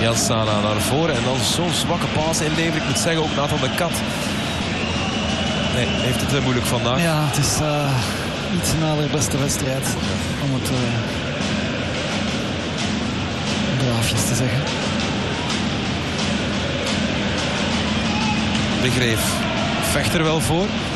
Jan Sana naar voren en dan zo'n zwakke paas inleveren. Ik moet zeggen, ook Nathan de Kat. Nee, heeft het moeilijk vandaag. Ja, het is niet zijn allerbeste wedstrijd. Om het braafjes te zeggen. De Greef vecht er wel voor.